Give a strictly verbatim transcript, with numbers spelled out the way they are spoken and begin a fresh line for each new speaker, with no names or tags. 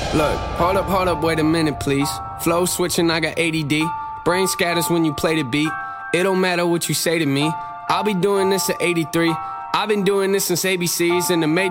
Look, hold up, hold up, wait a minute, please. Flow switching, I got A D D. Brain scatters when you play the beat. It don't matter what you say to me. I'll be doing this at eighty-three. I've been doing this since A B Cs and the major